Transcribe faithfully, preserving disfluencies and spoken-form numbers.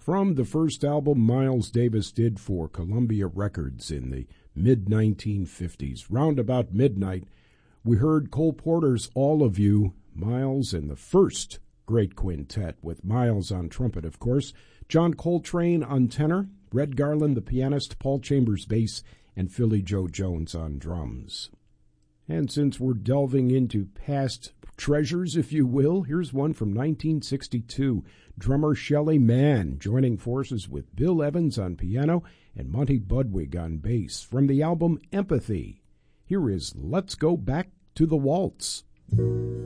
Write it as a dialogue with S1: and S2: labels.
S1: from the first album Miles Davis did for Columbia Records in the mid nineteen fifties. Round about midnight, we heard Cole Porter's All of You, Miles in the first great quintet, with Miles on trumpet, of course, John Coltrane on tenor, Red Garland, the pianist, Paul Chambers bass, and Philly Joe Jones on drums. And since we're delving into past treasures, if you will, here's one from nineteen sixty-two. Drummer Shelly Manne joining forces with Bill Evans on piano and Monty Budwig on bass from the album Empathy. Here is Let's Go Back to the Waltz.